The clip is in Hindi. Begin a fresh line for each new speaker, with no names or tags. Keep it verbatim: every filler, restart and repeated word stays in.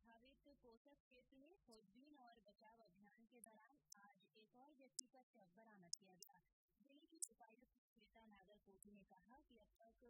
प्रभावित कोसत क्षेत्र में खोजबीन और बचाव अभियान के दौरान आज एक और व्यक्ति का शव बरामद किया गया। जिले की उपायुक्त श्वेता नागरकोटी ने कहा कि अब तक